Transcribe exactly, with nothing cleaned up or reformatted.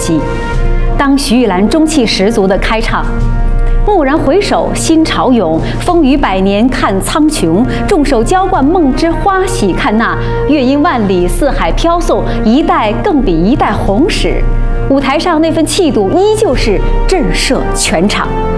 息。当徐玉兰中气十足的开场。 蓦然回首，心潮涌；风雨百年看苍穹。众手浇灌梦之花喜，看那乐音万里，四海飘送，一代更比一代红时。舞台上那份气度依旧是震慑全场。